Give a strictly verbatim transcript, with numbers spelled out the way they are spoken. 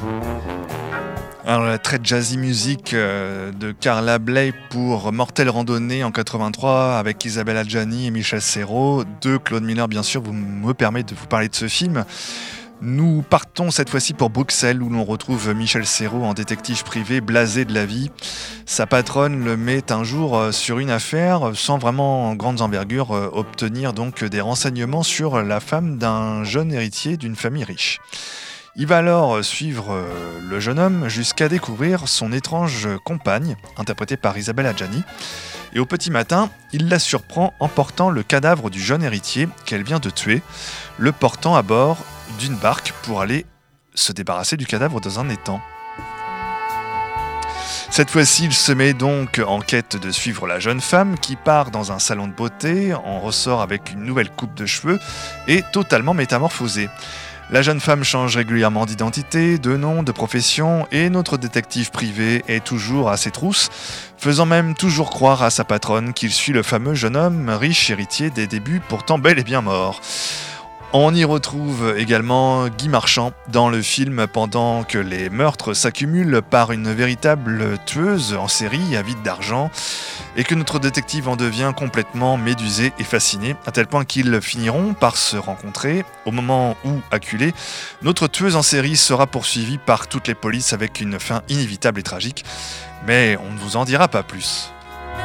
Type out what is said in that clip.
Alors la très jazzy musique euh, de Carla Bley pour Mortelle Randonnée en quatre-vingt-trois avec Isabelle Adjani et Michel Serrault, de Claude Miller bien sûr, vous me permettez de vous parler de ce film. Nous partons cette fois-ci pour Bruxelles où l'on retrouve Michel Serrault en détective privé blasé de la vie. Sa patronne le met un jour sur une affaire sans vraiment grandes envergures, obtenir donc des renseignements sur la femme d'un jeune héritier d'une famille riche. Il va alors suivre le jeune homme jusqu'à découvrir son étrange compagne, interprétée par Isabelle Adjani. Et au petit matin, il la surprend en portant le cadavre du jeune héritier qu'elle vient de tuer, le portant à bord d'une barque pour aller se débarrasser du cadavre dans un étang. Cette fois-ci, il se met donc en quête de suivre la jeune femme qui part dans un salon de beauté, en ressort avec une nouvelle coupe de cheveux et totalement métamorphosée. La jeune femme change régulièrement d'identité, de nom, de profession et notre détective privé est toujours à ses trousses, faisant même toujours croire à sa patronne qu'il suit le fameux jeune homme riche héritier des débuts pourtant bel et bien mort. On y retrouve également Guy Marchand dans le film pendant que les meurtres s'accumulent par une véritable tueuse en série avide d'argent et que notre détective en devient complètement médusé et fasciné à tel point qu'ils finiront par se rencontrer au moment où, acculé, notre tueuse en série sera poursuivie par toutes les polices avec une fin inévitable et tragique. Mais on ne vous en dira pas plus.